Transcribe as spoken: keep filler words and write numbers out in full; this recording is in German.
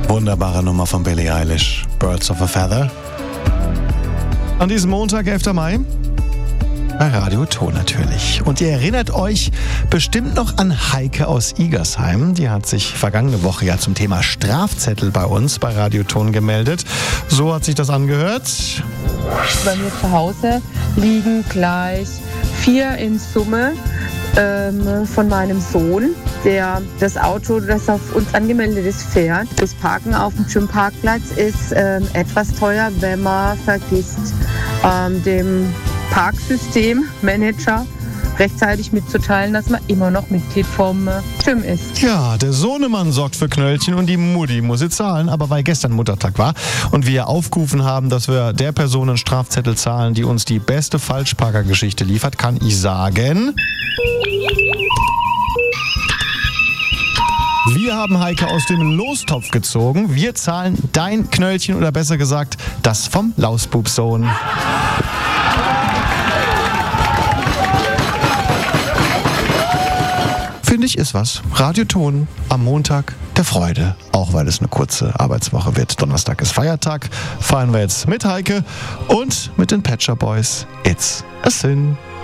Wunderbare Nummer von Billie Eilish, Birds of a Feather. An diesem Montag, elften Mai, bei Radio Ton natürlich. Und ihr erinnert euch bestimmt noch an Heike aus Igersheim. Die hat sich vergangene Woche ja zum Thema Strafzettel bei uns bei Radio Ton gemeldet. So hat sich das angehört. Bei mir zu Hause liegen gleich vier in Summe ähm, von meinem Sohn, der das Auto, das auf uns angemeldet ist, fährt. Das Parken auf dem Gymparkplatz ist ähm, etwas teuer, wenn man vergisst, ähm, dem Parksystemmanager rechtzeitig mitzuteilen, dass man immer noch Mitglied vom Gym ist. Ja, der Sohnemann sorgt für Knöllchen und die Mutti muss sie zahlen. Aber weil gestern Muttertag war und wir aufgerufen haben, dass wir der Person einen Strafzettel zahlen, die uns die beste Falschparkergeschichte liefert, kann ich sagen... Wir haben Heike aus dem Lostopf gezogen. Wir zahlen dein Knöllchen oder besser gesagt, das vom Lausbubsohn. Finde ich, ist was. Radioton am Montag der Freude. Auch weil es eine kurze Arbeitswoche wird. Donnerstag ist Feiertag. Feiern wir jetzt mit Heike und mit den Pet Shop Boys. It's a Sin.